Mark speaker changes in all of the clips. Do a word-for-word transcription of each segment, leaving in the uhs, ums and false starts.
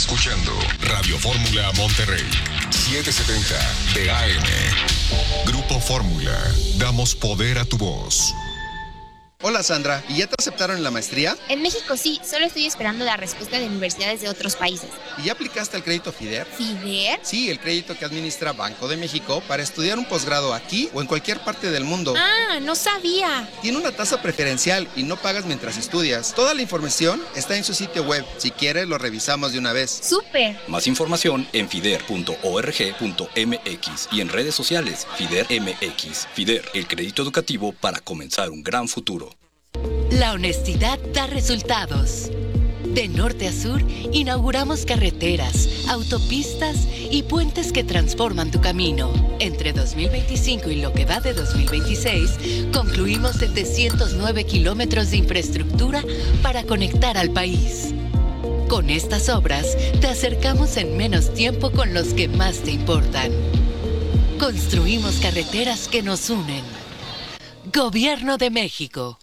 Speaker 1: escuchando Radio Fórmula Monterrey, setecientos setenta de A M. Grupo Fórmula, damos poder a tu voz.
Speaker 2: Hola Sandra, ¿y ya te aceptaron en la maestría?
Speaker 3: En México sí, solo estoy esperando la respuesta de universidades de otros países.
Speaker 2: ¿Y ya aplicaste al crédito FIDER?
Speaker 3: ¿FIDER?
Speaker 2: Sí, el crédito que administra Banco de México para estudiar un posgrado aquí o en cualquier parte del mundo.
Speaker 3: Ah, no sabía.
Speaker 2: Tiene una tasa preferencial y no pagas mientras estudias. Toda la información está en su sitio web. Si quieres, lo revisamos de una vez.
Speaker 3: ¡Súper!
Speaker 4: Más información en fider punto org punto m x y en redes sociales FIDER M X. FIDER, el crédito educativo para comenzar un gran futuro.
Speaker 5: La honestidad da resultados. De norte a sur, inauguramos carreteras, autopistas y puentes que transforman tu camino. Entre dos mil veinticinco y lo que va de dos mil veintiséis, concluimos setecientos nueve kilómetros de infraestructura para conectar al país. Con estas obras, te acercamos en menos tiempo con los que más te importan. Construimos carreteras que nos unen. Gobierno de México.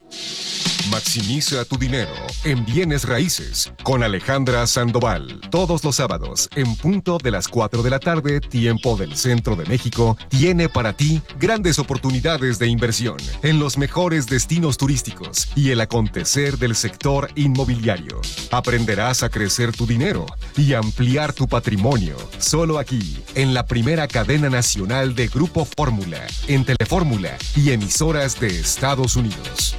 Speaker 1: Maximiza tu dinero en bienes raíces con Alejandra Sandoval. Todos los sábados, en punto de las cuatro de la tarde, tiempo del centro de México, tiene para ti grandes oportunidades de inversión en los mejores destinos turísticos y el acontecer del sector inmobiliario. Aprenderás a crecer tu dinero y ampliar tu patrimonio. Solo aquí, en la primera cadena nacional de Grupo Fórmula, en Telefórmula y emisoras de Estados Unidos.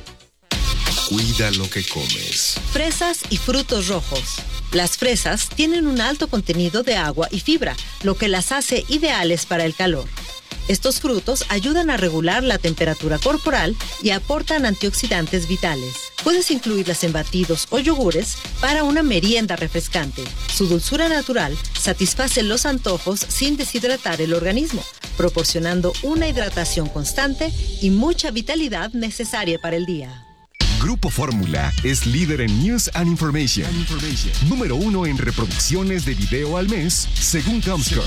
Speaker 1: Cuida lo que comes.
Speaker 6: Fresas y frutos rojos. Las fresas tienen un alto contenido de agua y fibra, lo que las hace ideales para el calor. Estos frutos ayudan a regular la temperatura corporal y aportan antioxidantes vitales. Puedes incluirlas en batidos o yogures para una merienda refrescante. Su dulzura natural satisface los antojos sin deshidratar el organismo, proporcionando una hidratación constante y mucha vitalidad necesaria para el día.
Speaker 1: Grupo Fórmula es líder en News and Information. And Information. Número uno en reproducciones de video al mes, según Comscore.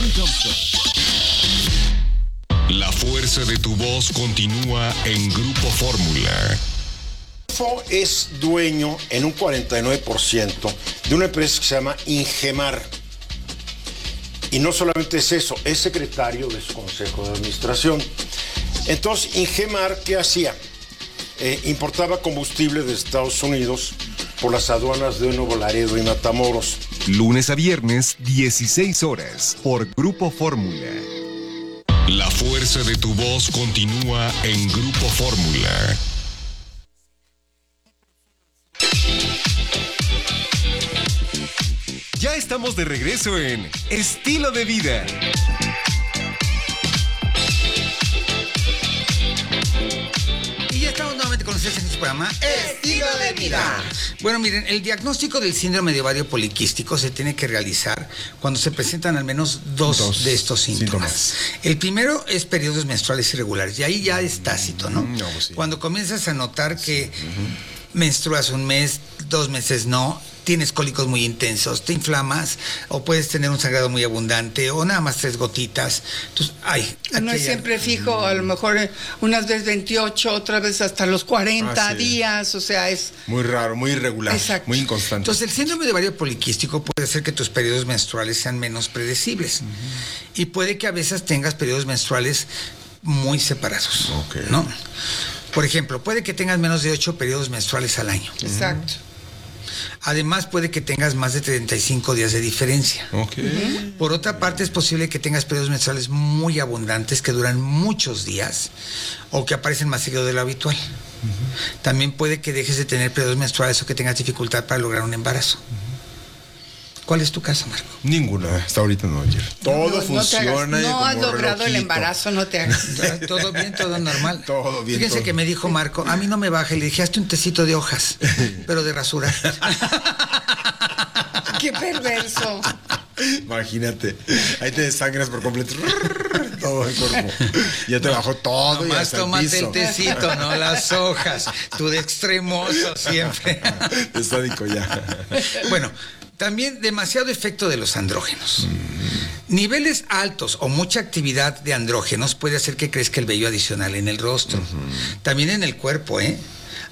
Speaker 1: La fuerza de tu voz continúa en Grupo Fórmula.
Speaker 7: Rodolfo es dueño en un cuarenta y nueve por ciento de una empresa que se llama Ingemar. Y no solamente es eso, es secretario de su consejo de administración. Entonces, Ingemar, ¿qué hacía? Eh, importaba combustible de Estados Unidos por las aduanas de Nuevo Laredo y Matamoros.
Speaker 1: Lunes a viernes, dieciséis horas, por Grupo Fórmula. La fuerza de tu voz continúa en Grupo Fórmula. Ya estamos de regreso en Estilo de Vida.
Speaker 8: Con ustedes en este programa Estilo de Vida. Bueno, miren, el diagnóstico del síndrome de ovario poliquístico se tiene que realizar cuando se presentan al menos dos, dos de estos síntomas. síntomas. El primero es periodos menstruales irregulares, y ahí ya es tácito, ¿no? no pues sí. Cuando comienzas a notar que sí. uh-huh. menstruas un mes, dos meses no, tienes cólicos muy intensos, te inflamas, o puedes tener un sangrado muy abundante, o nada más tres gotitas. Entonces, ay,
Speaker 9: no es siempre fijo, a lo mejor unas veces veintiocho, otras veces hasta los cuarenta ah, sí. días, o sea, es...
Speaker 10: Muy raro, muy irregular, Exacto. muy inconstante.
Speaker 8: Entonces, el síndrome de ovario poliquístico puede hacer que tus periodos menstruales sean menos predecibles. Uh-huh. Y puede que a veces tengas periodos menstruales muy separados, okay. ¿no? Por ejemplo, puede que tengas menos de ocho periodos menstruales al año.
Speaker 9: Exacto.
Speaker 8: Además, puede que tengas más de treinta y cinco días de diferencia.
Speaker 10: Okay.
Speaker 8: Por otra parte, es posible que tengas periodos menstruales muy abundantes que duran muchos días o que aparecen más seguido de lo habitual. Uh-huh. También puede que dejes de tener periodos menstruales o que tengas dificultad para lograr un embarazo. Uh-huh. ¿Cuál es tu caso, Marco?
Speaker 10: Ninguna, hasta ahorita no, ayer. Todo no, funciona.
Speaker 9: No, no has logrado relojito. El embarazo, no te hagas.
Speaker 8: Todo bien, todo normal.
Speaker 10: Todo bien.
Speaker 8: Fíjense
Speaker 10: todo.
Speaker 8: que me dijo Marco, a mí no me baja, y le dije, hazte un tecito de hojas, pero de rasurar.
Speaker 9: Qué perverso.
Speaker 10: Imagínate, ahí te desangras por completo. Todo el cuerpo. Ya te bajó todo.
Speaker 8: Nomás y hasta tómate el, piso. El tecito, no las hojas. Tú de extremoso siempre.
Speaker 10: Estádico ya.
Speaker 8: Bueno, también demasiado efecto de los andrógenos. Mm. Niveles altos o mucha actividad de andrógenos puede hacer que crezca el vello adicional en el rostro. Uh-huh. También en el cuerpo, ¿eh?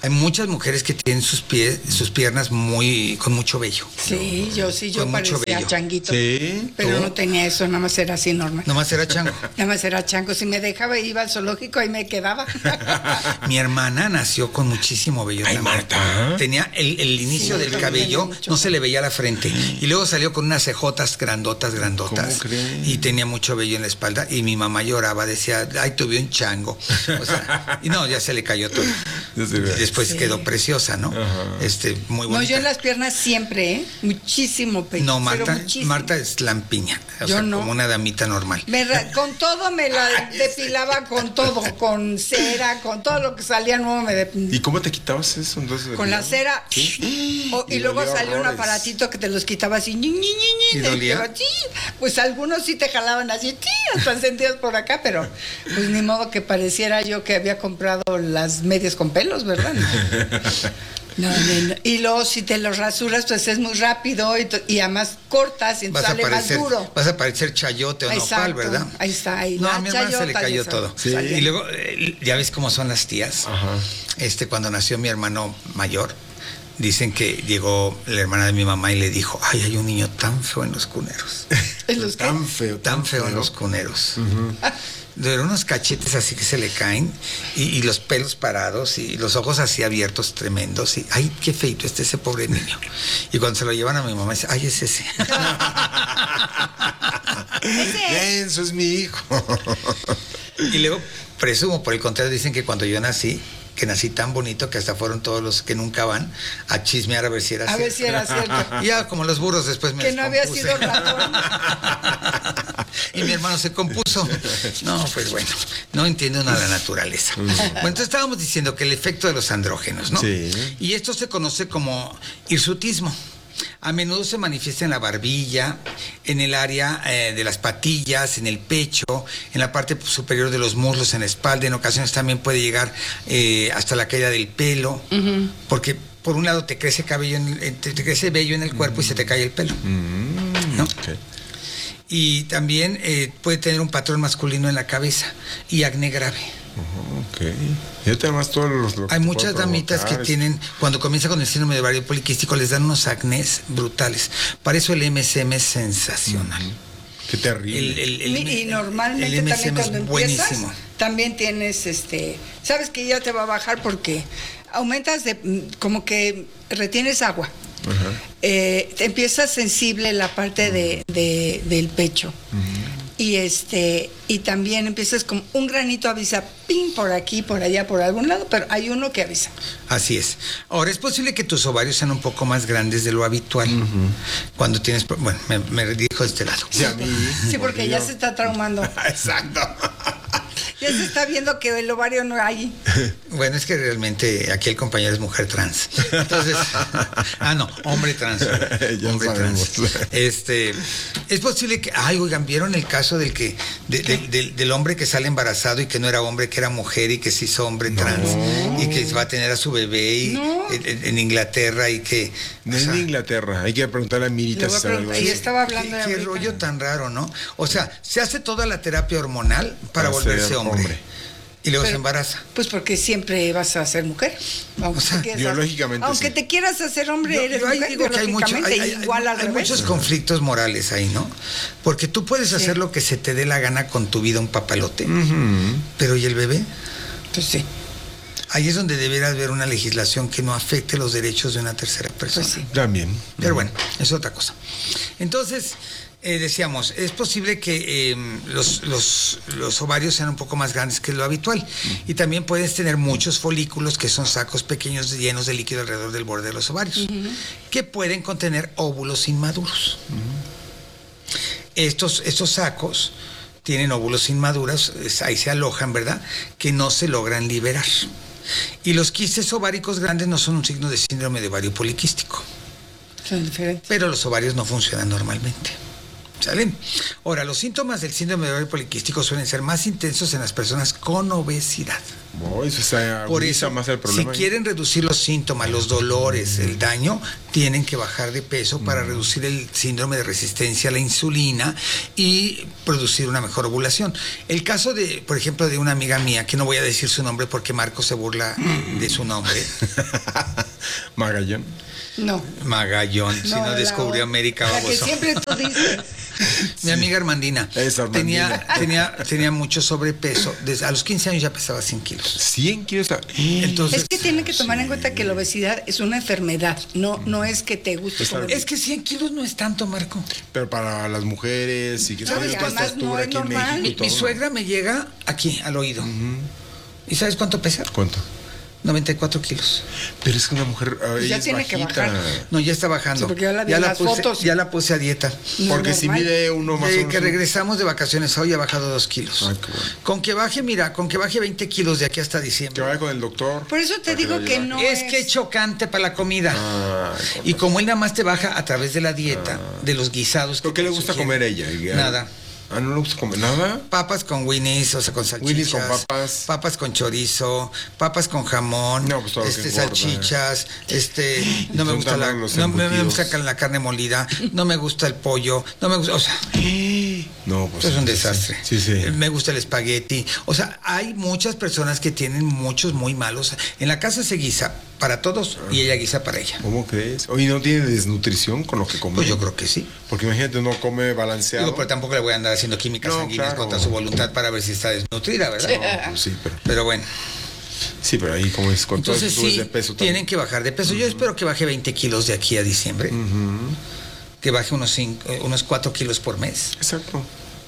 Speaker 8: Hay muchas mujeres que tienen sus pies, sus piernas muy con mucho vello.
Speaker 9: Sí, yo sí, yo
Speaker 8: Con mucho
Speaker 9: parecía
Speaker 8: vello.
Speaker 9: changuito.
Speaker 10: Sí,
Speaker 9: Pero
Speaker 10: ¿tú?
Speaker 9: no tenía eso, nada más era así normal.
Speaker 8: Nomás era chango.
Speaker 9: Nada más era chango. Si me dejaba, iba al zoológico y me quedaba.
Speaker 8: Mi hermana nació con muchísimo vello.
Speaker 10: Ay,
Speaker 8: también.
Speaker 10: Marta.
Speaker 8: Tenía el, el inicio
Speaker 9: Sí,
Speaker 8: del
Speaker 9: yo
Speaker 8: cabello,
Speaker 9: tenía mucho
Speaker 8: no se le veía la frente. Y luego salió con unas cejotas grandotas, grandotas.
Speaker 10: ¿Cómo crees?
Speaker 8: Y tenía mucho vello en la espalda. Y mi mamá lloraba, decía, ay, tuve un chango. O sea, y no, ya se le cayó todo.
Speaker 10: Ya se ve.
Speaker 8: Después
Speaker 9: Sí.
Speaker 8: quedó preciosa, ¿no?
Speaker 10: Ajá.
Speaker 8: Este, muy bonita.
Speaker 9: No, yo en las piernas siempre, ¿eh? Muchísimo pelo.
Speaker 8: No,
Speaker 9: pero
Speaker 8: Marta,
Speaker 9: muchísimo.
Speaker 8: Marta es lampiña. O
Speaker 9: Yo
Speaker 8: sea,
Speaker 9: no.
Speaker 8: como una damita normal.
Speaker 9: Me ra- con todo me la depilaba, con todo, con cera, con todo lo que salía nuevo me dep-
Speaker 10: ¿Y cómo te quitabas eso? Entonces,
Speaker 9: con la cera. O- y,
Speaker 10: Y
Speaker 9: luego
Speaker 10: dolía
Speaker 9: salió un
Speaker 10: horrores.
Speaker 9: aparatito que te los quitaba así. Ñi, ñi, ñi, ñi,
Speaker 8: ¿Y
Speaker 9: te
Speaker 8: dolía?
Speaker 9: quedaba, "Sí". Pues algunos sí te jalaban así, "Sí", hasta sentidos por acá, pero pues ni modo que pareciera yo que había comprado las medias con pelos, ¿verdad? No, no, no. Y luego si te los rasuras, pues es muy rápido y, to- y además cortas y
Speaker 8: Vas
Speaker 9: entonces
Speaker 8: a,
Speaker 9: sale más
Speaker 8: parecer,
Speaker 9: duro.
Speaker 8: vas a parecer chayote o nopal,
Speaker 9: Exacto.
Speaker 8: ¿verdad?
Speaker 9: Ahí está, ahí.
Speaker 8: No,
Speaker 9: la
Speaker 8: a mi hermana se le
Speaker 9: chayota
Speaker 8: cayó
Speaker 9: ya
Speaker 8: todo.
Speaker 9: sale- sale.
Speaker 8: Y luego, eh, ya ves cómo son las tías.
Speaker 10: Ajá.
Speaker 8: Este, cuando nació mi hermano mayor, dicen que llegó la hermana de mi mamá y le dijo, ay, hay un niño tan feo en los cuneros.
Speaker 9: ¿En los qué?
Speaker 10: Tan feo.
Speaker 8: Tan feo en los cuneros. De unos cachetes así que se le caen y, y los pelos parados y los ojos así abiertos tremendos y ay, qué feito está ese pobre niño. Y cuando se lo llevan a mi mamá dice, ay, es ese.
Speaker 10: Eso es mi hijo.
Speaker 8: Y luego, presumo, por el contrario, dicen que cuando yo nací, que nací tan bonito que hasta fueron todos los que nunca van a chismear a ver si era
Speaker 9: A
Speaker 8: cierto.
Speaker 9: ver si era cierto.
Speaker 8: Y ya como los burros después me
Speaker 9: Que no había
Speaker 8: descompuse.
Speaker 9: sido ratón.
Speaker 8: Y mi hermano se compuso. No, pues bueno, no entiendo nada de la naturaleza. Bueno, entonces estábamos diciendo que el efecto de los andrógenos, ¿no?
Speaker 10: Sí.
Speaker 8: Y esto se conoce como hirsutismo. A menudo se manifiesta en la barbilla, en el área eh, de las patillas, en el pecho, en la parte superior de los muslos, en la espalda. En ocasiones también puede llegar eh, hasta la caída del pelo, uh-huh. porque por un lado te crece cabello, en el, te, te crece vello en el cuerpo uh-huh. y se te cae el pelo, uh-huh. ¿no? Okay. Y también eh, puede tener un patrón masculino en la cabeza y acné grave.
Speaker 10: Ok. Fíjate además todos los...
Speaker 8: Hay muchas damitas que tienen, cuando comienza con el síndrome de ovario poliquístico, les dan unos acnés brutales. Para eso el M S M es sensacional.
Speaker 10: Mm, qué terrible.
Speaker 9: El, el, el, y normalmente
Speaker 8: el
Speaker 9: también cuando
Speaker 8: es
Speaker 9: empiezas,
Speaker 8: buenísimo.
Speaker 9: También tienes, este, sabes que ya te va a bajar porque aumentas de, como que retienes agua. Uh-huh. Eh, te empieza sensible la parte uh-huh. de, de, del pecho. Uh-huh. Y este y también empiezas como un granito avisa, pin por aquí, por allá, por algún lado, pero hay uno que avisa.
Speaker 8: Así es. Ahora, es posible que tus ovarios sean un poco más grandes de lo habitual. Uh-huh. Cuando tienes, bueno, me, me dijo de este lado.
Speaker 10: Sí, a mí,
Speaker 9: sí porque ya se está traumando.
Speaker 10: Exacto.
Speaker 9: Ya se está viendo que el ovario no hay.
Speaker 8: Bueno, es que realmente aquí el compañero es mujer trans. Entonces, ah, no, hombre trans.
Speaker 10: Ya
Speaker 8: hombre
Speaker 10: sabemos.
Speaker 8: trans. Este, es posible que, ay, oigan, ¿vieron el caso del que, de, de, de, del hombre que sale embarazado y que no era hombre, que era mujer y que se hizo hombre no. trans y que va a tener a su bebé y, no. en, en Inglaterra y que.
Speaker 10: No es en Inglaterra, hay que preguntarle a Mirita si sabe algo de
Speaker 9: eso.
Speaker 8: estaba hablando ¿Qué, de qué rollo tan raro, ¿no? O sea, se hace toda la terapia hormonal para, para volverse hombre. hombre. Y luego Pero, se embaraza.
Speaker 9: Pues porque siempre vas a ser mujer.
Speaker 10: Aunque, o sea, te biológicamente
Speaker 9: aunque
Speaker 10: sí.
Speaker 9: te quieras hacer hombre,
Speaker 8: yo,
Speaker 9: eres
Speaker 8: yo
Speaker 9: mujer.
Speaker 8: Digo que hay, mucho, hay, hay,
Speaker 9: igual al
Speaker 8: hay
Speaker 9: revés.
Speaker 8: muchos conflictos morales ahí, ¿no? Porque tú puedes sí. hacer lo que se te dé la gana con tu vida, un papalote. Uh-huh. Pero ¿y el bebé?
Speaker 9: Pues sí.
Speaker 8: Ahí es donde debería haber una legislación que no afecte los derechos de una tercera persona.
Speaker 9: Pues sí.
Speaker 10: También.
Speaker 8: Pero bueno, es otra cosa. Entonces, eh, decíamos, es posible que eh, los, los, los ovarios sean un poco más grandes que lo habitual. Uh-huh. Y también puedes tener muchos folículos, que son sacos pequeños llenos de líquido alrededor del borde de los ovarios, uh-huh. que pueden contener óvulos inmaduros. Uh-huh. Estos, estos sacos tienen óvulos inmaduros, ahí se alojan, ¿verdad?, que no se logran liberar. Y los quistes ováricos grandes no son un signo de síndrome de ovario poliquístico.
Speaker 9: Son diferentes.
Speaker 8: Pero los ovarios no funcionan normalmente. ¿Sale? Ahora, los síntomas del síndrome de ovario poliquístico suelen ser más intensos en las personas con obesidad.
Speaker 10: Oh, eso está
Speaker 8: Por eso,
Speaker 10: más el problema.
Speaker 8: si quieren reducir los síntomas, los dolores, el daño, tienen que bajar de peso para mm. reducir el síndrome de resistencia a la insulina y producir una mejor ovulación. El caso de, por ejemplo, de una amiga mía, que no voy a decir su nombre porque Marco se burla mm. de su nombre.
Speaker 10: Magallón.
Speaker 9: No.
Speaker 8: Magallón, no, si no descubrió América,
Speaker 9: baboso. Que siempre tú dices.
Speaker 8: Mi amiga Armandina,
Speaker 10: Armandina.
Speaker 8: Tenía, tenía, tenía mucho sobrepeso. Desde a los quince años ya pesaba cien kilos.
Speaker 10: cien kilos.
Speaker 8: Entonces,
Speaker 9: es que tienen que tomar sí. en cuenta que la obesidad es una enfermedad, no, no es que te guste.
Speaker 8: Es,
Speaker 9: comer.
Speaker 8: es que cien kilos no es tanto, Marco.
Speaker 10: Pero para las mujeres y que
Speaker 9: sabes no, además no es normal.
Speaker 8: Mi, mi suegra me llega aquí al oído. Uh-huh. ¿Y sabes cuánto pesa?
Speaker 10: ¿Cuánto?
Speaker 8: noventa y cuatro kilos.
Speaker 10: Pero es que una mujer
Speaker 9: pues ya tiene
Speaker 10: bajita.
Speaker 9: que bajar.
Speaker 8: No, ya está bajando.
Speaker 9: Sí, porque ya la vi
Speaker 8: ya
Speaker 9: en
Speaker 8: la
Speaker 9: las
Speaker 8: puse,
Speaker 9: fotos.
Speaker 8: Ya la puse a dieta.
Speaker 10: No, porque normal. Si mide uno más
Speaker 8: Desde
Speaker 10: o menos.
Speaker 8: que regresamos de vacaciones hoy ha bajado dos kilos.
Speaker 10: Ay, qué bueno.
Speaker 8: Con que baje, mira, con que baje veinte kilos de aquí hasta diciembre.
Speaker 10: Que vaya con el doctor.
Speaker 9: Por eso te digo que, que no
Speaker 8: es.
Speaker 9: Es
Speaker 8: que es chocante para la comida.
Speaker 10: Ay,
Speaker 8: y como él nada más te baja a través de la dieta, ah. de los guisados.
Speaker 10: ¿Por qué le gusta
Speaker 8: sugiere?
Speaker 10: comer ella?
Speaker 8: Nada.
Speaker 10: Ah, ¿no le gusta comer nada?
Speaker 8: Papas con Winnie's, o sea, con salchichas.
Speaker 10: Winnie's con papas.
Speaker 8: Papas con chorizo, papas con jamón,
Speaker 10: no, pues todo
Speaker 8: este,
Speaker 10: lo que engorda,
Speaker 8: salchichas,
Speaker 10: eh.
Speaker 8: este, no me gusta la, no me, me gusta la carne molida, no me gusta el pollo, no me gusta, o sea,
Speaker 10: no, pues
Speaker 8: es un desastre.
Speaker 10: Sí, sí.
Speaker 8: Me gusta el espagueti. O sea, hay muchas personas que tienen muchos muy malos. En la casa se guisa para todos y ella guisa para ella.
Speaker 10: ¿Cómo crees? Oye, ¿no tiene desnutrición con lo que come?
Speaker 8: Pues yo creo que sí.
Speaker 10: Porque imagínate, no come balanceado.
Speaker 8: Digo, pero tampoco le voy a andar haciendo químicas
Speaker 10: no,
Speaker 8: sanguíneas
Speaker 10: claro.
Speaker 8: contra su voluntad para ver si está desnutrida, ¿verdad?
Speaker 10: No, pues sí, pero...
Speaker 8: pero bueno.
Speaker 10: Sí, pero ahí como es con
Speaker 8: entonces
Speaker 10: todo
Speaker 8: sí,
Speaker 10: de peso
Speaker 8: tienen
Speaker 10: también.
Speaker 8: que bajar de peso. Uh-huh. Yo espero que baje veinte kilos de aquí a diciembre.
Speaker 10: Uh-huh.
Speaker 8: Que baje unos, cinco, unos cuatro kilos por mes.
Speaker 10: Exacto.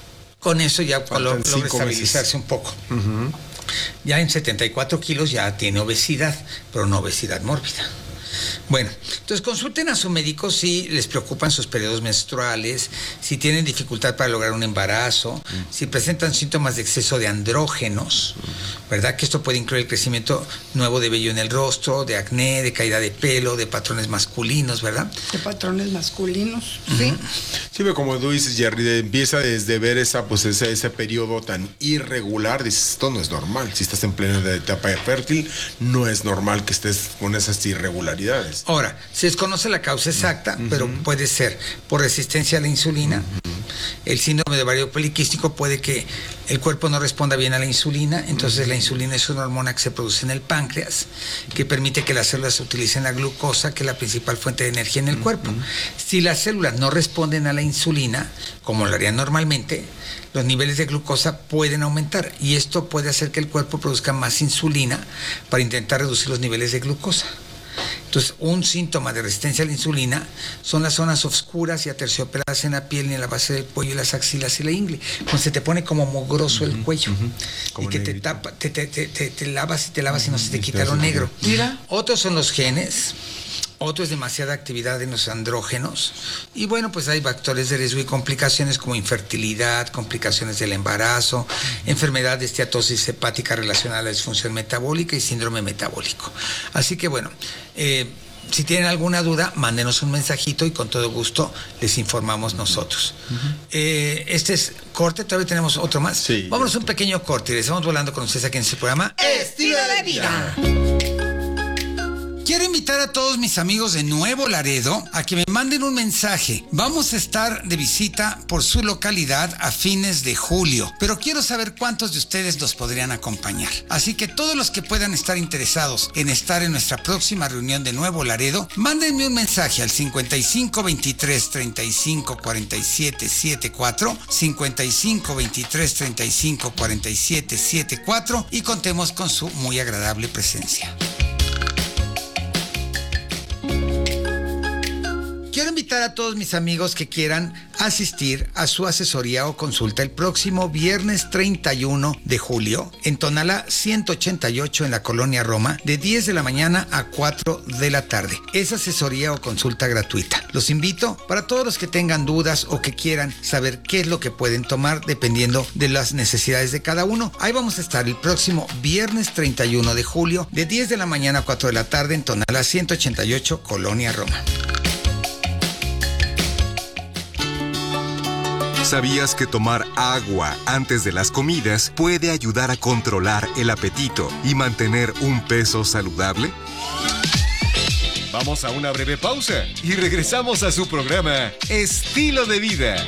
Speaker 8: Con eso ya logra estabilizarse meses. Un poco.
Speaker 10: Uh-huh.
Speaker 8: Ya en setenta y cuatro kilos ya tiene obesidad, pero no obesidad mórbida. Bueno, entonces consulten a su médico si les preocupan sus periodos menstruales, si tienen dificultad para lograr un embarazo, mm. si presentan síntomas de exceso de andrógenos, mm. ¿verdad? Que esto puede incluir el crecimiento nuevo de vello en el rostro, de acné, de caída de pelo, de patrones masculinos, ¿verdad?
Speaker 9: De patrones masculinos, sí.
Speaker 10: Uh-huh. Sí, pero como tú dices, Jerry, de, empieza desde ver esa, pues ese, ese periodo tan irregular, dices, esto no es normal. Si estás en plena etapa fértil, no es normal que estés con esas irregularidades.
Speaker 8: Ahora, se desconoce la causa exacta, uh-huh. pero puede ser por resistencia a la insulina. Uh-huh. El síndrome de ovario poliquístico puede que el cuerpo no responda bien a la insulina, entonces uh-huh. la insulina es una hormona que se produce en el páncreas, que permite que las células utilicen la glucosa, que es la principal fuente de energía en el uh-huh. cuerpo. Si las células no responden a la insulina, como lo harían normalmente, los niveles de glucosa pueden aumentar y esto puede hacer que el cuerpo produzca más insulina para intentar reducir los niveles de glucosa. Entonces, un síntoma de resistencia a la insulina son las zonas oscuras y aterciopeladas en la piel y en la base del cuello y las axilas y la ingle, cuando se te pone como mugroso uh-huh, el cuello uh-huh. y que te tapa, te, te, te, te, te lavas y te lavas uh-huh. y no se te quita lo negro.
Speaker 9: Mira.
Speaker 8: Otros son los genes. Otro es demasiada actividad en los andrógenos. Y bueno, pues hay factores de riesgo y complicaciones como infertilidad, complicaciones del embarazo, enfermedad de esteatosis hepática relacionada a la disfunción metabólica y síndrome metabólico. Así que bueno, eh, si tienen alguna duda, mándenos un mensajito y con todo gusto les informamos nosotros. Uh-huh. Eh, este es corte, todavía tenemos otro más.
Speaker 10: Sí,
Speaker 8: vámonos a un pequeño corte y les estamos volando con ustedes aquí en este programa
Speaker 9: Estilo de Vida.
Speaker 8: Quiero invitar a todos mis amigos de Nuevo Laredo a que me manden un mensaje. Vamos a estar de visita por su localidad a fines de julio, pero quiero saber cuántos de ustedes nos podrían acompañar. Así que todos los que puedan estar interesados en estar en nuestra próxima reunión de Nuevo Laredo, mándenme un mensaje al cincuenta y cinco veintitrés treinta y cinco cuarenta y siete setenta y cuatro, cincuenta y cinco veintitrés treinta y cinco cuarenta y siete setenta y cuatro y contemos con su muy agradable presencia. Quiero invitar a todos mis amigos que quieran asistir a su asesoría o consulta el próximo viernes treinta y uno de julio en Tonalá ciento ochenta y ocho en la Colonia Roma de diez de la mañana a cuatro de la tarde. Es asesoría o consulta gratuita. Los invito para todos los que tengan dudas o que quieran saber qué es lo que pueden tomar dependiendo de las necesidades de cada uno. Ahí vamos a estar el próximo viernes treinta y uno de julio de diez de la mañana a cuatro de la tarde en Tonalá ciento ochenta y ocho, Colonia Roma.
Speaker 1: ¿Sabías que tomar agua antes de las comidas puede ayudar a controlar el apetito y mantener un peso saludable? Vamos a una breve pausa y regresamos a su programa Estilo de Vida.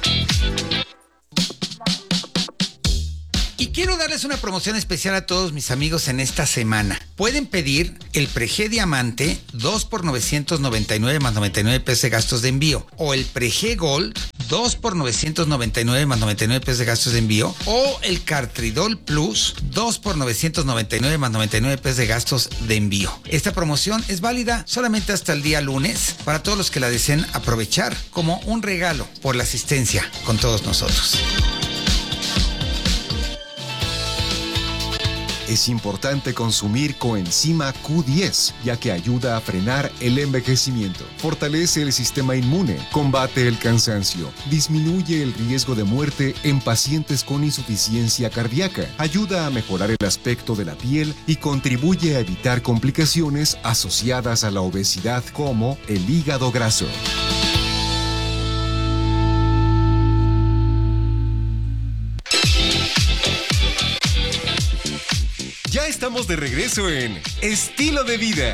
Speaker 8: Y quiero darles una promoción especial a todos mis amigos en esta semana. Pueden pedir el Prege Diamante dos por novecientos noventa y nueve más noventa y nueve pesos de gastos de envío. O el Prege Gold dos por novecientos noventa y nueve más noventa y nueve pesos de gastos de envío. O el Cartridol Plus dos por novecientos noventa y nueve más noventa y nueve pesos de gastos de envío. Esta promoción es válida solamente hasta el día lunes para todos los que la deseen aprovechar como un regalo por la asistencia con todos nosotros.
Speaker 1: Es importante consumir coenzima Q diez, ya que ayuda a frenar el envejecimiento, fortalece el sistema inmune, combate el cansancio, disminuye el riesgo de muerte en pacientes con insuficiencia cardíaca, ayuda a mejorar el aspecto de la piel y contribuye a evitar complicaciones asociadas a la obesidad como el hígado graso. Ya estamos de regreso en Estilo de Vida.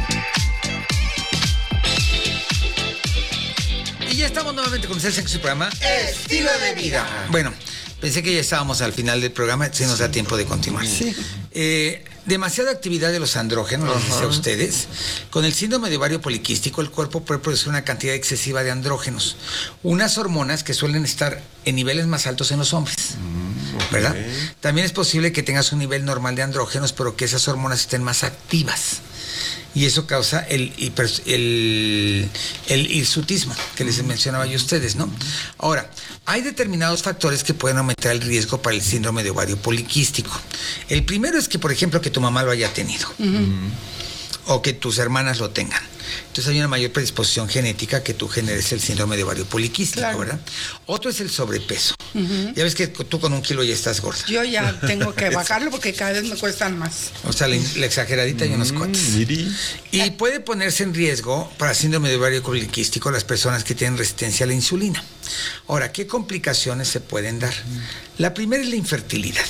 Speaker 8: Y ya estamos nuevamente con ustedes en su programa Estilo de Vida. Bueno, pensé que ya estábamos al final del programa, si nos da tiempo de continuar.
Speaker 9: Sí.
Speaker 8: Eh, demasiada actividad de los andrógenos, les decía a ustedes. Con el síndrome de ovario poliquístico, el cuerpo puede producir una cantidad excesiva de andrógenos, unas hormonas que suelen estar en niveles más altos en los hombres. Mm, okay. ¿Verdad? También es posible que tengas un nivel normal de andrógenos, pero que esas hormonas estén más activas. Y eso causa el, hiper, el, el hirsutismo que les mencionaba yo a ustedes, ¿no? Ahora, hay determinados factores que pueden aumentar el riesgo para el síndrome de ovario poliquístico. El primero es que, por ejemplo, que tu mamá lo haya tenido. Uh-huh. O que tus hermanas lo tengan. Entonces hay una mayor predisposición genética que tú generes el síndrome de ovario poliquístico, claro. ¿Verdad? Otro es el sobrepeso. Uh-huh. Ya ves que tú con un kilo ya estás gorda.
Speaker 9: Yo ya tengo que bajarlo porque cada vez me cuestan más.
Speaker 8: O sea, la, la exageradita y unos cuates. Mm, y puede ponerse en riesgo para síndrome de ovario poliquístico las personas que tienen resistencia a la insulina. Ahora, ¿qué complicaciones se pueden dar? La primera es la infertilidad.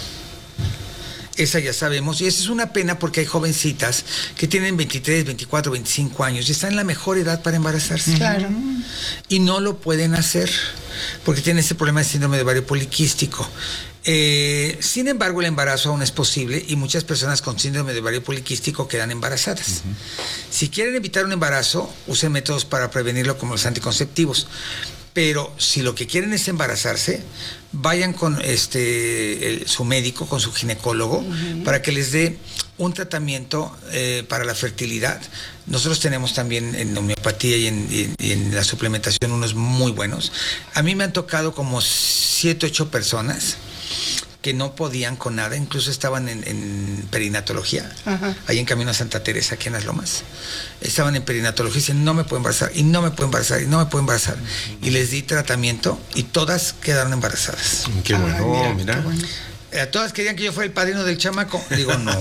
Speaker 8: Esa ya sabemos, y esa es una pena porque hay jovencitas que tienen veintitrés, veinticuatro, veinticinco años y están en la mejor edad para embarazarse.
Speaker 9: Claro.
Speaker 8: Y no lo pueden hacer porque tienen ese problema de síndrome de ovario poliquístico. Eh, sin embargo, el embarazo aún es posible y muchas personas con síndrome de ovario poliquístico quedan embarazadas. Uh-huh. Si quieren evitar un embarazo, usen métodos para prevenirlo como los anticonceptivos. Pero si lo que quieren es embarazarse, vayan con este el, su médico, con su ginecólogo, uh-huh. para que les dé un tratamiento eh, para la fertilidad. Nosotros tenemos también en homeopatía y en, y, y en la suplementación unos muy buenos. A mí me han tocado como siete, ocho personas que no podían con nada, incluso estaban en, en perinatología, ajá. ahí en Camino a Santa Teresa, aquí en Las Lomas. Estaban en perinatología y dicen, no me puedo embarazar, y no me puedo embarazar, y no me puedo embarazar. Uh-huh. Y les di tratamiento y todas quedaron embarazadas.
Speaker 10: Qué bueno,
Speaker 8: Ay,
Speaker 10: mira.
Speaker 8: Qué bueno. Eh, todas querían que yo fuera el padrino del chamaco. Digo, no,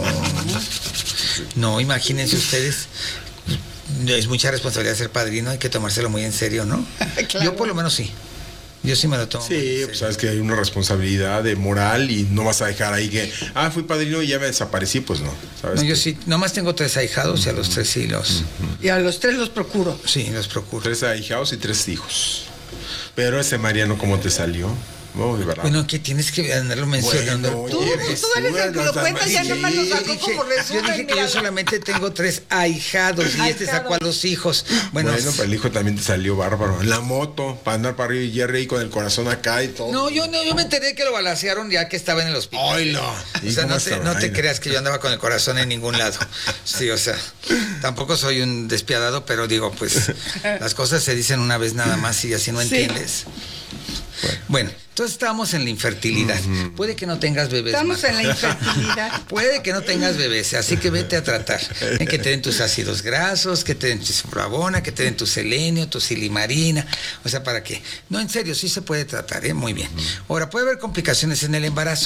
Speaker 8: no, imagínense ustedes. Es mucha responsabilidad ser padrino, hay que tomárselo muy en serio, ¿no? Claro. Yo por lo menos sí. Yo sí me lo tomo.
Speaker 10: Sí, pues sabes que hay una responsabilidad de moral y no vas a dejar ahí que, ah, fui padrino y ya me desaparecí, pues no. ¿sabes?
Speaker 8: No, yo sí, nomás tengo tres ahijados uh-huh. y a los tres sí los...
Speaker 9: Uh-huh. Y a los tres los procuro.
Speaker 8: Sí, los procuro.
Speaker 10: Tres ahijados y tres hijos. Pero ese Mariano, ¿cómo te salió? No, de verdad.
Speaker 8: Bueno, que tienes que andarlo mencionando.
Speaker 9: Bueno, tú, eres, tú eres el que lo cuentas, ya nomás lo sacó como resumen.
Speaker 8: Yo dije que yo solamente tengo tres ahijados y este sacó a los hijos. Bueno,
Speaker 10: bueno, pero el hijo también te salió bárbaro. En la moto, para andar para arriba y Jerry ahí con el corazón acá y todo.
Speaker 8: No, yo no, yo me enteré que lo balacearon ya que estaba en el hospital.
Speaker 10: ¡Ay, no!
Speaker 8: O sea, no te, no te creas que yo andaba con el corazón en ningún lado. Sí, o sea, tampoco soy un despiadado, pero digo, pues, las cosas se dicen una vez nada más y así no entiendes. Sí. Bueno. bueno, entonces estamos en la infertilidad. Uh-huh. Puede que no tengas bebés.
Speaker 9: Estamos
Speaker 8: Marta.
Speaker 9: en la infertilidad.
Speaker 8: Puede que no tengas bebés, así que vete a tratar. En que te den tus ácidos grasos, que te den tu flavona, que te den tu selenio, tu silimarina. O sea, ¿para qué? No, en serio, sí se puede tratar, ¿eh? Muy bien. Uh-huh. Ahora, puede haber complicaciones en el embarazo.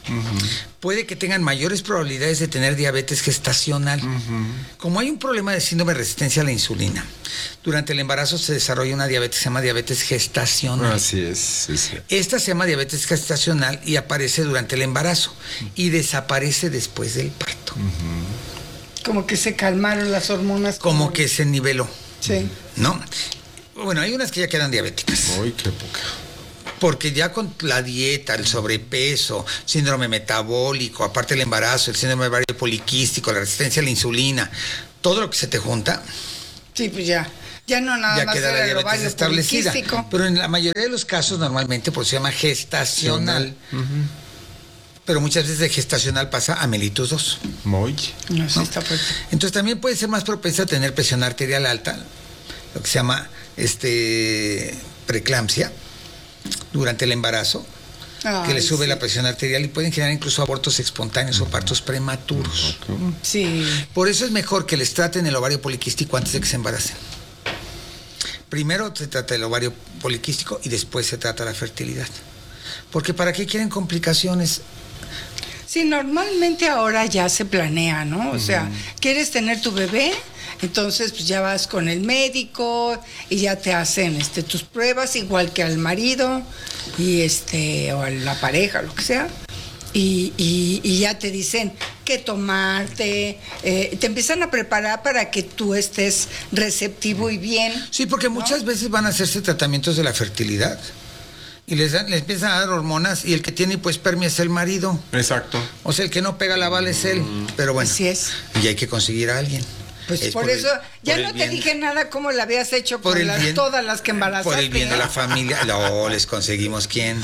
Speaker 8: Uh-huh. Puede que tengan mayores probabilidades de tener diabetes gestacional. Uh-huh. Como hay un problema de síndrome de resistencia a la insulina, durante el embarazo se desarrolla una diabetes que se llama diabetes gestacional.
Speaker 10: Así es. Sí, sí.
Speaker 8: Esta se llama diabetes gestacional y aparece durante el embarazo y desaparece después del parto.
Speaker 9: Uh-huh. Como que se calmaron las hormonas.
Speaker 8: Como, como que se niveló.
Speaker 9: Sí.
Speaker 8: ¿No? Bueno, hay unas que ya quedan diabéticas.
Speaker 10: Uy, qué poca.
Speaker 8: Porque ya con la dieta, el sobrepeso, síndrome metabólico, aparte del embarazo, el síndrome de ovario poliquístico, la resistencia a la insulina, todo lo que se te junta.
Speaker 9: Sí, pues ya. Ya no nada
Speaker 8: ya
Speaker 9: más
Speaker 8: queda
Speaker 9: era
Speaker 8: la
Speaker 9: el
Speaker 8: diabetes
Speaker 9: ovario
Speaker 8: establecida.
Speaker 9: poliquístico.
Speaker 8: Pero en la mayoría de los casos, normalmente, por eso se llama gestacional. Uh-huh. Pero muchas veces de gestacional pasa a mellitus dos.
Speaker 10: Muy.
Speaker 9: No, sí, ¿no? Está fuerte.
Speaker 8: Entonces también puede ser más propensa a tener presión arterial alta, lo que se llama este preeclampsia, durante el embarazo. Ay, que le sube sí. la presión arterial y pueden generar incluso abortos espontáneos uh-huh. o partos prematuros.
Speaker 9: Uh-huh. Sí.
Speaker 8: Por eso es mejor que les traten el ovario poliquístico antes de que se embaracen. Primero se trata el ovario poliquístico y después se trata la fertilidad. Porque ¿para qué quieren complicaciones?
Speaker 9: Sí, normalmente ahora ya se planea, ¿no? O uh-huh. sea, ¿quieres tener tu bebé? Entonces, pues ya vas con el médico y ya te hacen este, tus pruebas, igual que al marido y este, o a la pareja, lo que sea. Y, y, y ya te dicen qué tomarte, eh, te empiezan a preparar para que tú estés receptivo y bien.
Speaker 8: Sí, porque ¿no? muchas veces van a hacerse tratamientos de la fertilidad. Y les, dan, les empiezan a dar hormonas y el que tiene hipoespermia es el marido.
Speaker 10: Exacto.
Speaker 8: O sea, el que no pega la bala es él. Pero bueno,
Speaker 9: así es.
Speaker 8: Y hay que conseguir a alguien.
Speaker 9: Pues por, por eso, el, ya no te dije nada cómo le habías hecho
Speaker 8: por
Speaker 9: con las,
Speaker 8: bien,
Speaker 9: todas las que embarazaste.
Speaker 8: Por el bien de la familia. No, les conseguimos quién.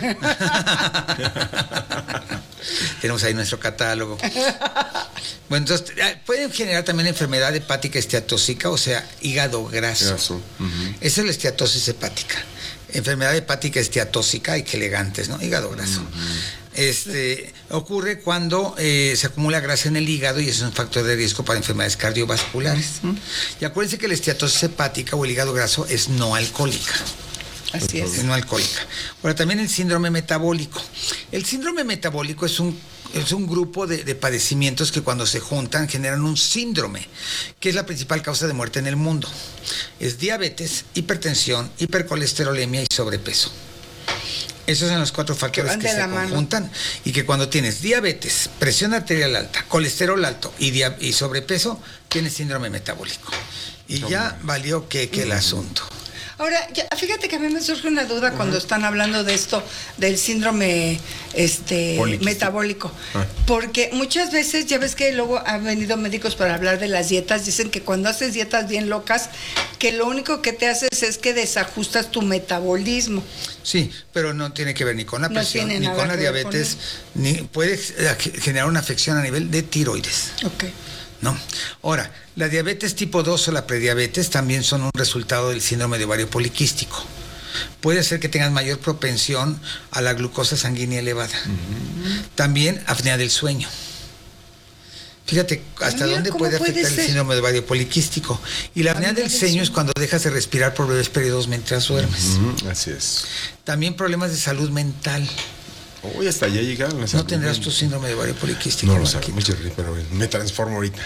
Speaker 8: Tenemos ahí nuestro catálogo. Bueno, entonces, pueden generar también enfermedad hepática esteatóxica, o sea, hígado graso. graso. Uh-huh. Esa es la esteatosis hepática. Enfermedad hepática esteatóxica, hay que elegantes, ¿no? Hígado graso. Uh-huh. Este, ocurre cuando eh, se acumula grasa en el hígado y es un factor de riesgo para enfermedades cardiovasculares. Uh-huh. Y acuérdense que la esteatosis hepática o el hígado graso es no alcohólica.
Speaker 9: Así es.
Speaker 8: Es no alcohólica. Ahora, también el síndrome metabólico. El síndrome metabólico es un, es un grupo de, de padecimientos que cuando se juntan generan un síndrome, que es la principal causa de muerte en el mundo. Es diabetes, hipertensión, hipercolesterolemia y sobrepeso. Esos son los cuatro factores que, que se conjuntan mano. Y que cuando tienes diabetes, presión arterial alta, colesterol alto y, dia- y sobrepeso, tienes síndrome metabólico. Y no, ya man. valió que, que mm. el asunto.
Speaker 9: Ahora, ya, fíjate que a mí me surge una duda uh-huh. cuando están hablando de esto, del síndrome este, metabólico. Ah. Porque muchas veces, ya ves que luego han venido médicos para hablar de las dietas, dicen que cuando haces dietas bien locas, que lo único que te haces es que desajustas tu metabolismo.
Speaker 8: Sí, pero no tiene que ver ni con la presión, no ni con la diabetes, con ni puede generar una afección a nivel de tiroides.
Speaker 9: Ok.
Speaker 8: ¿No? Ahora, la diabetes tipo dos o la prediabetes también son un resultado del síndrome de ovario poliquístico. Puede ser que tengan mayor propensión a la glucosa sanguínea elevada. Uh-huh. También apnea del sueño. Fíjate hasta Mira, dónde puede afectar puede el síndrome de ovario poliquístico. Y la apnea del sueño es cuando dejas de respirar por breves periodos mientras duermes.
Speaker 10: Uh-huh. Así es.
Speaker 8: También problemas de salud mental.
Speaker 10: Uy, hasta allá llegaron.
Speaker 8: ¿No tendrás tu síndrome de ovario poliquístico?
Speaker 10: No lo sabemos, Jerry, pero me transformo ahorita.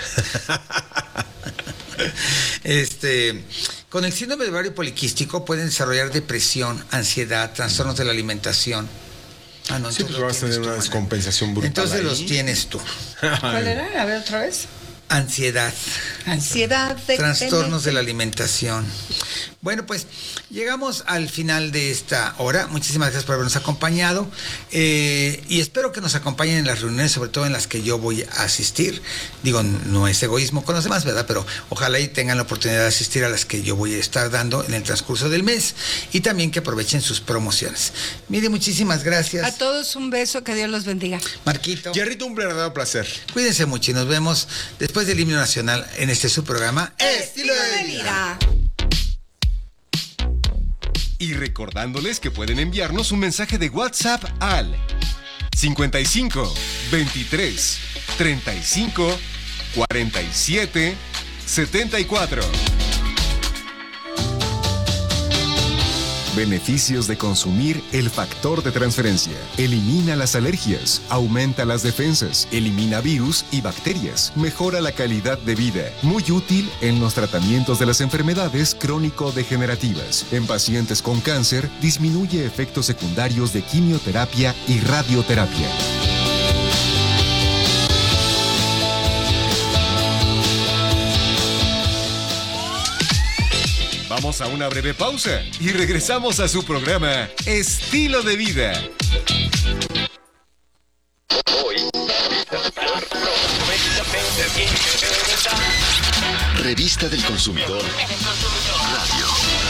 Speaker 8: este, con el síndrome de ovario poliquístico pueden desarrollar depresión, ansiedad, trastornos de la alimentación.
Speaker 10: Ah, no, sí, pues vas a tener una descompensación brutal.
Speaker 8: Entonces
Speaker 10: ahí.
Speaker 8: los tienes tú.
Speaker 9: ¿Cuál era? A ver otra vez.
Speaker 8: Ansiedad.
Speaker 9: Ansiedad. De
Speaker 8: Trastornos de la alimentación. Bueno, pues llegamos al final de esta hora. Muchísimas gracias por habernos acompañado. Eh, y espero que nos acompañen en las reuniones, sobre todo en las que yo voy a asistir. Digo, no es egoísmo con los demás, ¿verdad? Pero ojalá y tengan la oportunidad de asistir a las que yo voy a estar dando en el transcurso del mes. Y también que aprovechen sus promociones. Mire, muchísimas gracias.
Speaker 9: A todos un beso, que Dios los bendiga.
Speaker 8: Marquito.
Speaker 10: Jerrito, un verdadero placer.
Speaker 8: Cuídense mucho y nos vemos después del himno nacional en este su programa
Speaker 9: Estilo de Vida.
Speaker 1: Y recordándoles que pueden enviarnos un mensaje de WhatsApp al cincuenta y cinco, veintitrés, treinta y cinco, cuarenta y siete, setenta y cuatro. Beneficios de consumir el factor de transferencia. Elimina las alergias, aumenta las defensas, elimina virus y bacterias, mejora la calidad de vida. Muy útil en los tratamientos de las enfermedades crónico-degenerativas. En pacientes con cáncer, disminuye efectos secundarios de quimioterapia y radioterapia. Vamos a una breve pausa y regresamos a su programa Estilo de Vida.
Speaker 11: Revista del Consumidor. Radio.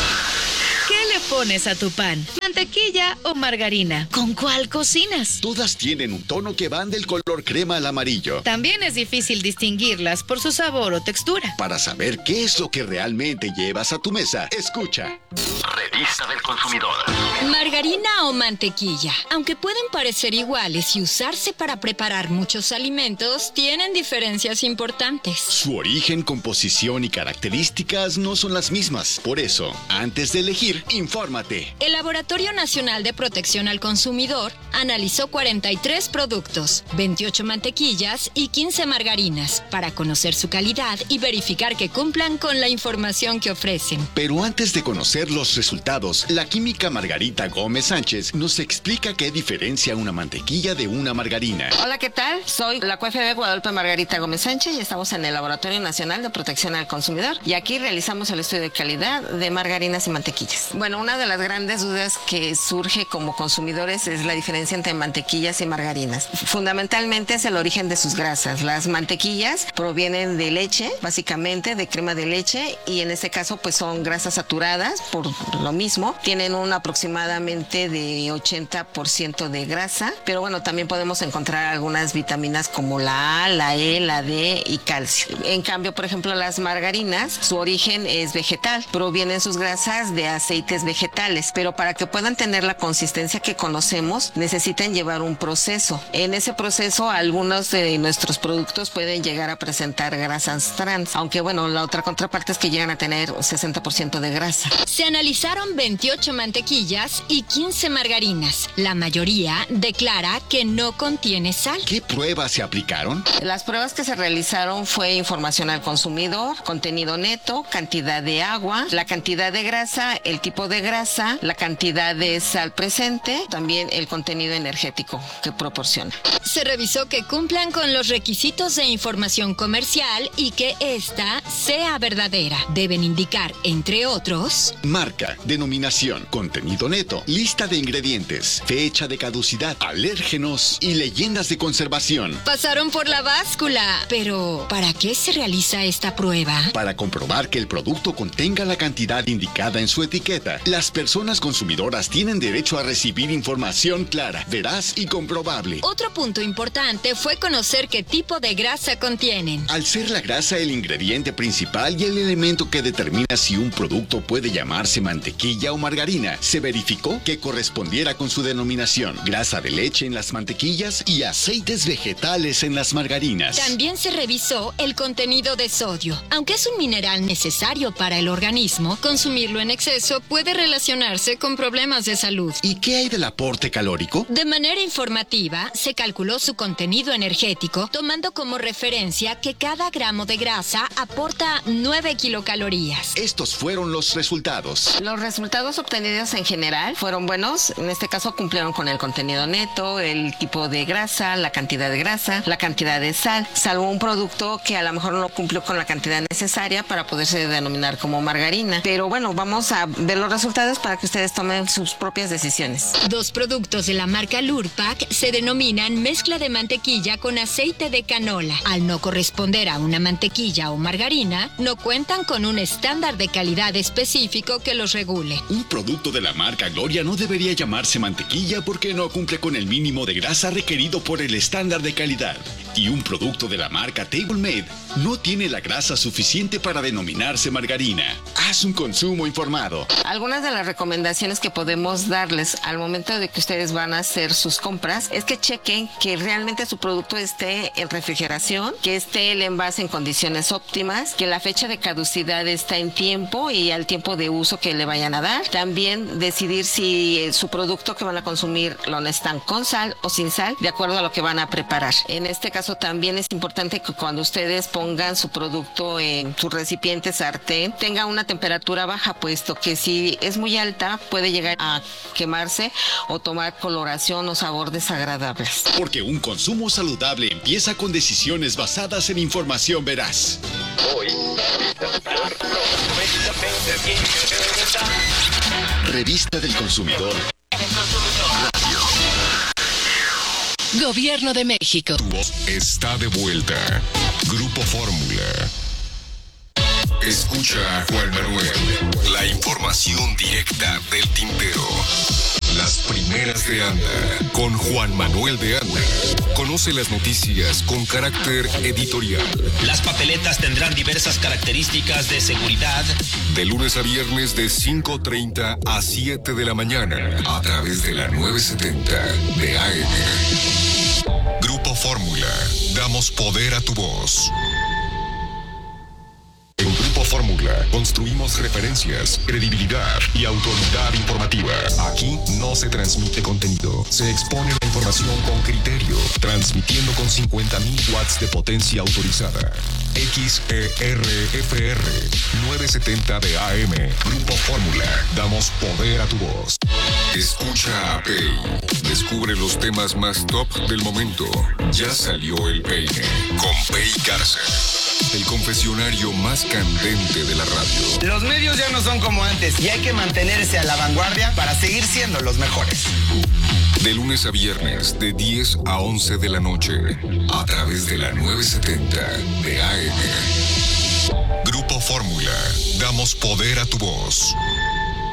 Speaker 5: ¿Qué le pones a tu pan? ¿Mantequilla o margarina? ¿Con cuál cocinas?
Speaker 11: Todas tienen un tono que van del color crema al amarillo.
Speaker 5: También es difícil distinguirlas por su sabor o textura.
Speaker 11: Para saber qué es lo que realmente llevas a tu mesa, escucha. Revista del Consumidor.
Speaker 12: Margarina o mantequilla, aunque pueden parecer iguales y usarse para preparar muchos alimentos, tienen diferencias importantes.
Speaker 11: Su origen, composición y características no son las mismas. Por eso, antes de elegir, infórmate.
Speaker 12: El Laboratorio Nacional de Protección al Consumidor analizó cuarenta y tres productos, veintiocho mantequillas y quince margarinas para conocer su calidad y verificar que cumplan con la información que ofrecen.
Speaker 11: Pero antes de conocer los resultados, la química Margarita Gómez Sánchez nos explica qué diferencia una mantequilla de una margarina.
Speaker 13: Hola, ¿qué tal? Soy la Q F B Guadalupe Margarita Gómez Sánchez y estamos en el Laboratorio Nacional de Protección al Consumidor y aquí realizamos el estudio de calidad de margarinas y mantequillas. Bueno, una de las grandes dudas que surge como consumidores es la diferencia entre mantequillas y margarinas. Fundamentalmente es el origen de sus grasas. Las mantequillas provienen de leche, básicamente de crema de leche, y en este caso pues son grasas saturadas, por lo mismo. Tienen un aproximadamente de ochenta por ciento de grasa, pero bueno, también podemos encontrar algunas vitaminas como la A, la E, la D y calcio. En cambio, por ejemplo, las margarinas, su origen es vegetal, provienen sus grasas de aceites vegetales, pero para que puedan tener la consistencia que conocemos, necesitan llevar un proceso. En ese proceso, algunos de nuestros productos pueden llegar a presentar grasas trans, aunque bueno, la otra contraparte es que llegan a tener sesenta por ciento de grasa.
Speaker 12: Se analizaron veintiocho mantequillas y quince margarinas. La mayoría declara que no contiene sal.
Speaker 11: ¿Qué pruebas se aplicaron?
Speaker 13: Las pruebas que se realizaron fue información al consumidor, contenido neto, cantidad de agua, la cantidad de grasa, el tipo de grasa, la cantidad de sal presente, también el contenido energético que proporciona.
Speaker 12: Se revisó que cumplan con los requisitos de información comercial y que ésta sea verdadera. Deben indicar, entre otros,
Speaker 11: marca, denominación, contenido neto, lista de ingredientes, fecha de caducidad, alérgenos y leyendas de conservación.
Speaker 12: Pasaron por la báscula. Pero, ¿para qué se realiza esta prueba?
Speaker 11: Para comprobar que el producto contenga la cantidad indicada en su etiqueta. Las personas consumidoras tienen derecho a recibir información clara, veraz y comprobable.
Speaker 12: Otro punto importante fue conocer qué tipo de grasa contienen.
Speaker 11: Al ser la grasa el ingrediente principal y el elemento que determina si un producto puede llamarse mantequilla o margarina, se verificó que correspondiera con su denominación: grasa de leche en las mantequillas y aceites vegetales en las margarinas.
Speaker 12: También se revisó el contenido de sodio. Aunque es un mineral necesario para el organismo, consumirlo en exceso puede relacionarse con problemas de salud.
Speaker 11: ¿Y qué hay del aporte calórico?
Speaker 12: De manera informativa, se calculó su contenido energético, tomando como referencia que cada gramo de grasa aporta nueve kilocalorías.
Speaker 11: Estos fueron los resultados.
Speaker 13: Los resultados obtenidos en general fueron buenos. En este caso cumplieron con el contenido neto, el tipo de grasa, la cantidad de grasa, la cantidad de sal, salvo un producto que a lo mejor no cumplió con la cantidad necesaria para poderse denominar como margarina. Pero bueno, vamos a ver los resultados para que ustedes tomen sus propias decisiones.
Speaker 12: Dos productos de la marca Lurpak se denominan mezcla de mantequilla con aceite de canola. Al no corresponder a una mantequilla o margarina, no cuentan con un estándar de calidad específico que los regule.
Speaker 11: Un producto de la marca Gloria no debería llamarse mantequilla porque no cumple con el mínimo de grasa requerido por el estándar de calidad. Y un producto de la marca Table Made no tiene la grasa suficiente para denominarse margarina. Haz un consumo informado.
Speaker 13: Algunas de las recomendaciones que podemos darles al momento de que ustedes van a hacer sus compras es que chequen que realmente su producto esté en refrigeración, que esté el envase en condiciones óptimas, que la fecha de caducidad está en tiempo y al tiempo de uso que le vayan a dar. También decidir si su producto que van a consumir lo necesitan con sal o sin sal, de acuerdo a lo que van a preparar. En este caso también es importante que cuando ustedes pongan su producto en su recipiente sartén, tenga una temperatura baja, puesto que si es muy alta puede llegar a quemarse o tomar coloración o sabor desagradables.
Speaker 11: Porque un consumo saludable empieza con decisiones basadas en información veraz. Hoy, Revista del Consumidor. Radio.
Speaker 5: Gobierno de México.
Speaker 1: Tu voz está de vuelta. Grupo Fórmula. Escucha a Juan Manuel. La información directa del tintero. Las primeras de Anda. Con Juan Manuel de Anda. Conoce las noticias con carácter editorial.
Speaker 14: Las papeletas tendrán diversas características de seguridad.
Speaker 1: De lunes a viernes de cinco treinta a siete de la mañana. A través de la novecientos setenta de A M. Grupo Fórmula. Damos poder a tu voz. En Grupo Fórmula construimos referencias, credibilidad y autoridad informativa. Aquí no se transmite contenido, se expone la información con criterio, transmitiendo con cincuenta mil watts de potencia autorizada. X E R F R novecientos setenta de A M. Grupo Fórmula. Damos poder a tu voz. Escucha a Pay. Descubre los temas más top del momento. Ya salió el peine con Pay Garza. El confesionario más candente de la radio.
Speaker 15: Los medios ya no son como antes y hay que mantenerse a la vanguardia para seguir siendo los mejores.
Speaker 1: De lunes a viernes, de diez a once de la noche, a través de la novecientos setenta de A M. Grupo Fórmula. Damos poder a tu voz.